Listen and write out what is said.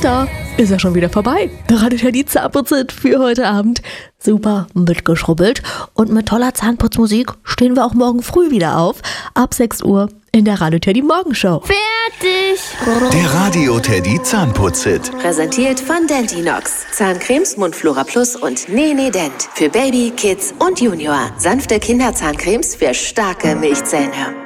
da ist er schon wieder vorbei. Gerade die Zahnputze für heute Abend. Super mitgeschrubbelt. Und mit toller Zahnputzmusik stehen wir auch morgen früh wieder auf. Ab 6 Uhr in der Radio Teddy Morgenshow. Fertig! Der Radio Teddy Zahnputz-Hit. Präsentiert von Dentinox. Zahncremes, Mundflora Plus und Nee Dent. Für Baby, Kids und Junior. Sanfte Kinderzahncremes für starke Milchzähne.